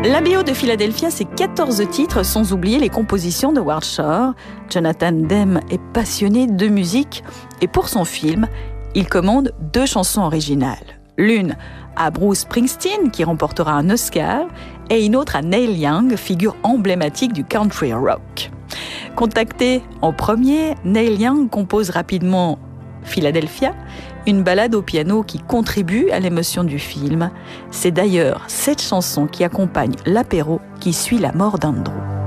La BO de Philadelphia, c'est 14 titres, sans oublier les compositions de Howard Shore. Jonathan Demme est passionné de musique et pour son film, il commande 2 chansons originales. L'une à Bruce Springsteen, qui remportera un Oscar, et une autre à Neil Young, figure emblématique du country rock. Contacté en premier, Neil Young compose rapidement Philadelphia, une ballade au piano qui contribue à l'émotion du film. C'est d'ailleurs cette chanson qui accompagne l'apéro qui suit la mort d'Andrew.